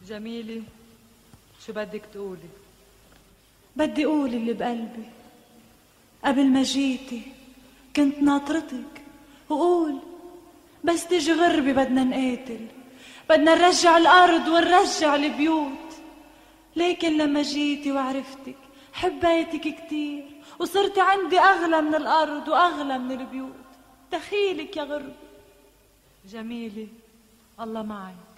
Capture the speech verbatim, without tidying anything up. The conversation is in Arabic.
جميلة، شو بدك تقولي؟ بدي أقول اللي بقلبي. قبل ما جيتي كنت ناطرتك وقول بس تيجي غربي بدنا نقاتل، بدنا نرجع الأرض ونرجع البيوت. لكن لما جيتي وعرفتك حبيتك كتير وصرتي عندي أغلى من الأرض وأغلى من البيوت. دخيلك يا غربي. جميلة، الله معي.